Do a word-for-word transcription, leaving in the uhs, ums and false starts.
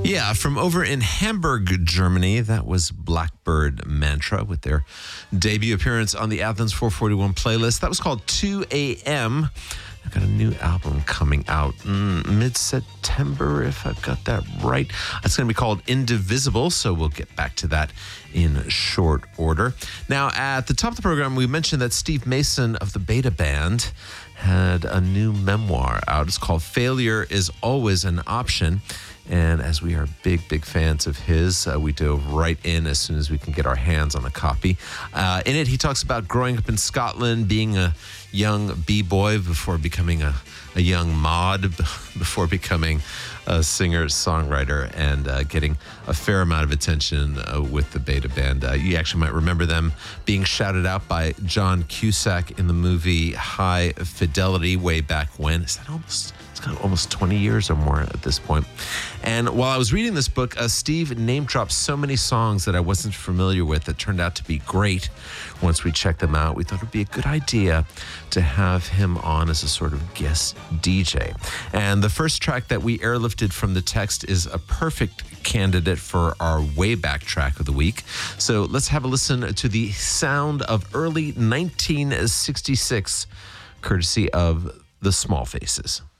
Yeah, from over in Hamburg, Germany, that was Blackbird Mantra with their debut appearance on the Athens four forty-one playlist. That was called two a.m. I've got a new album coming out mm, mid-September, if I've got that right. It's going to be called Indivisible, so we'll get back to that in short order. Now, at the top of the program, we mentioned that Steve Mason of the Beta Band had a new memoir out. It's called Failure is Always an Option. And as we are big, big fans of his, uh, we dove right in as soon as we can get our hands on a copy. Uh, in it, he talks about growing up in Scotland, being a young b-boy before becoming a, a young mod, before becoming a singer-songwriter, and uh, getting a fair amount of attention uh, with the Beta Band. Uh, you actually might remember them being shouted out by John Cusack in the movie High Fidelity way back when. Is that almost... It's got almost twenty years or more at this point. And while I was reading this book, uh, Steve name-dropped so many songs that I wasn't familiar with that turned out to be great. Once we checked them out, we thought it would be a good idea to have him on as a sort of guest D J. And the first track that we airlifted from the text is a perfect candidate for our way back track of the week. So let's have a listen to the sound of early nineteen sixty-six, courtesy of the Small Faces.